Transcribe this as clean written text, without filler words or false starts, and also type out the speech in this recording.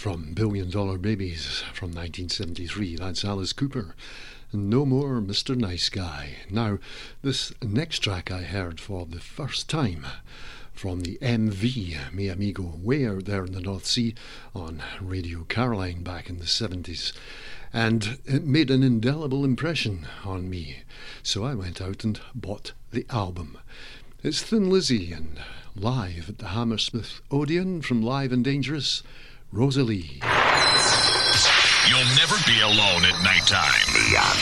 From Billion Dollar Babies from 1973, that's Alice Cooper. No More Mr. Nice Guy. Now, this next track I heard for the first time from the MV, Mi Amigo, way out there in the North Sea on Radio Caroline back in the 70s. And it made an indelible impression on me. So I went out and bought the album. It's Thin Lizzy and live at the Hammersmith Odeon from Live and Dangerous, Rosalie. You'll never be alone at nighttime.